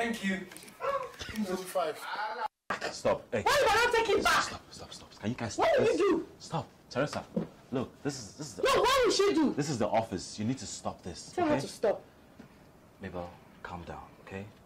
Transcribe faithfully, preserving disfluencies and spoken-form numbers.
Thank you. Five. Stop. Hey. Why will I not take it back? Stop, stop, stop. Can you guys stop? What will this? you do? Stop. Teresa, look, this is this is the No, what will she do? This is the office. You need to stop this. Tell okay? her to stop. Mabel, calm down, okay?